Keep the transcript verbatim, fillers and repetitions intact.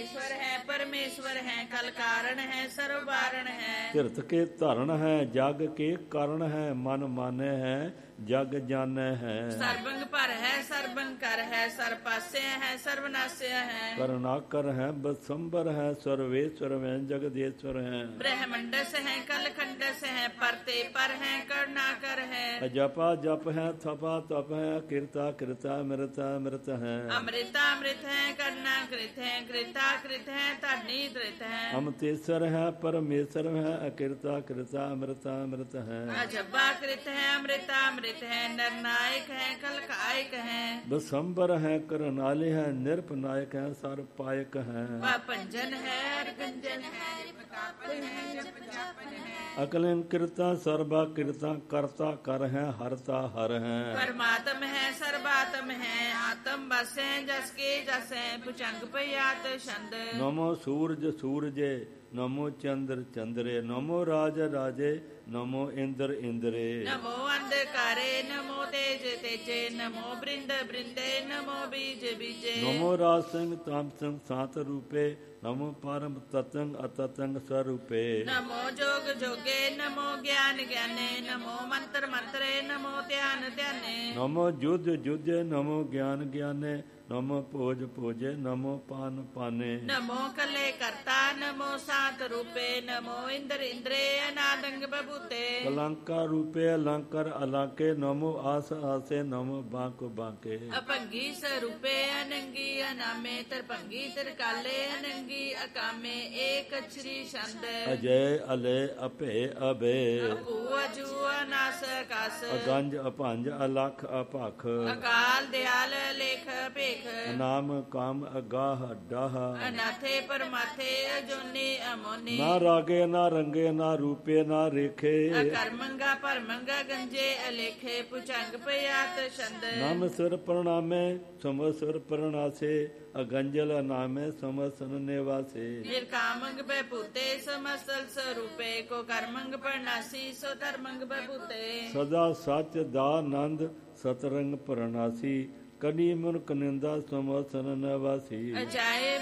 ईश्वर है परमेश्वर है कल कारण है सर्व वारण है। ਧਿਰਤ ਕੇ ਧਰਨ ਹੈ ਜਗ ਕੇ ਕਾਰਨ ਹੈ ਮਨ ਮਾਨੈ ਹੈ ਜਗ ਜਾਣੈ ਹੈ। ਸਰਬੰਗ ਪਰ ਹੈ ਸਰਬੰਗ ਕਰ ਹੈ ਸਰ ਪਾਸੇ ਹੈ ਸਰਵਨਾਸਿਆ ਹੈ। ਕਰੁਣਾਕਰ ਹੈ ਬਸੰਬਰ ਹੈ ਸਰਵੇਸ਼ਵਰ ਹੈ ਜਗਦੇਸ਼ਵਰ ਹੈ। ब्रह्मंडस है कल खंडस है परते पर है करुणाकर है। ਜਪਾ ਜਪ ਹੈ ਥਪਾ ਤਪ ਹੈ ਕਿਰਤਾ ਕਿਰਤਾ ਮਿਰਤਾ ਮਿਰਤ ਹੈ। अमृता अमृत है करना कृत है कृता कृत है धरनी धृत है। ਅਮਤੇਸਰ ਹੈ ਪਰਮੇਸ਼ਰ ਹੈ ਅਕਿਰਤਾ ਕਿਰਤਾ ਮਿਰਤਾ ਮਿਰਤ ਹੈ। अजब्बा कृत है अमृता अमृत है नरनायक है कलकायक है। ਬਸੰਬਰ ਹੈ ਕਰਨਾਲੇ ਹੈ ਨਿਰਪਨਾਇਕ ਹੈ ਸਰ ਪਾਇਕ ਹੈ। पंजन है अरगंजन है प्रतापन है जप जापन है। ਅਕਲਿੰ ਕਿਰਤਾ ਸਰਬਾ ਕਿਰਤਾ ਕਰਤਾ ਕਰ ਹੈ ਹਰਤਾ ਹਰ ਹੈ। परमात्म है सर्वात्म है आत्म बस है जस के जस है भुजंग पयात छंद। ਨਮੋ ਸੂਰਜ ਸੂਰਜੇ ਨਮੋ ਚੰਦਰ ਚੰਦਰੇ ਨਮੋ ਰਾਜ ਰਾਜੇ ਨਮੋ ਇੰਦਰ ਇੰਦਰੇ। नमो अंधकारे नमो तेज तेजे नमो बृंद बृंदे नमो बीज बीजे। ਨਮੋ ਰਾਜ ਸਿੰਘ ਤਾਮ ਸਿੰਘ ਸਾਤ ਰੂਪੇ ਨਮੋ ਪਰਮ ਤਤੰਗ ਅਤਤੰਗ ਸਰੂਪੇ। नमो जोग जोगे नमो ज्ञान ज्ञाने नमो मंत्र मंत्रे नमो ध्यान ध्याने। ਨਮੋ ਜੁਧ ਜੁਧੇ ਨਮੋ ਗਿਆਨ ਗਿਆਨੇ ਨਮੋ ਭੋਜ ਭੋਜੇ ਨਮੋ ਪਾਨ ਪਾਨੇ। नमो कले करता नमो सात रूपे नमो इंद्र इंद्रे अनादंग बबूते। ਕਲੰਕਾ ਰੂਪੇ ਅਲੰਕਾਰ ਅਲੰਕੇ ਨਮੋ ਆਸ ਆਸੇ ਨਮੋ ਬਾਂਕੋ ਬਾਂਕੇ। अपंगी स्वरूपे अनंगी अनामे तरपंगी तरकाले अनंगी अकामे एक अक्षरी छंद। ਅਜੈ ਅਲੇ ਅਭੇ ਅਭੇ अपू अजू अनास कास। ਅਗੰਜ ਅਭੰਜ ਅਲਖ ਅਭਖ अकाल दयाल लेख भेख। ਨਾਮ ਕਾਮ ਅਗਾਹ ਡਾਹ। अनाथे परमाथे अजोने अमोने। ਨਾ ਰਾਗੇ ਨਾ ਰੰਗੇ ਨਾ ਰੂਪੇ ਨਾ ਰੇਖੇ। अकर्मंगा परमंगा गंजे अलेखे पुचंग पयात छंद। ਨਾਮ ਸਿਰ ਪ੍ਰਣਾਮੇ ਸਮੋ ਸਿਰ ਪ੍ਰਣਾਸੇ ਅਗੰਜਲ ਨਾਮੇ ਸਮਸਨ ਨਿਵਾਸੇ। निर्कामंग बहपूते समसल स्वरूपे को कर्मंग परनासी सो धर्मंग बहपूते। ਸਦਾ ਸੱਚ ਦਾ ਆਨੰਦ ਸਤਰੰਗ ਪ੍ਰਣਾਸੀ ਕਨੀ ਮੁਨਕ ਨਿੰਦਾ ਸਮਸਨ ਨਿਵਾਸੀ। अजाए